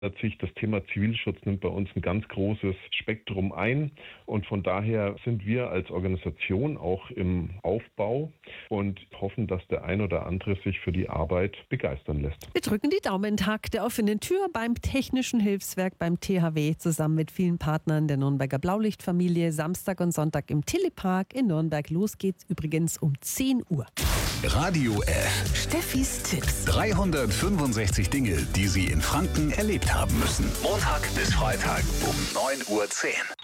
Sich das Thema Zivilschutz nimmt bei uns ein ganz großes Spektrum ein und von daher sind wir als Organisation auch im Aufbau und hoffen, dass der ein oder andere sich für die Arbeit begeistern lässt. Wir drücken die Daumen. Tag der offenen Tür beim Technischen Hilfswerk beim THW zusammen mit vielen Partnern der Nürnberger Blaulichtfamilie. Samstag und Sonntag im Tilly-Park in Nürnberg. Los geht's übrigens um 10 Uhr. Radio F. Steffis Tipps. 365 Dinge, die Sie in Franken erlebt haben müssen. Montag bis Freitag um 9:10 Uhr.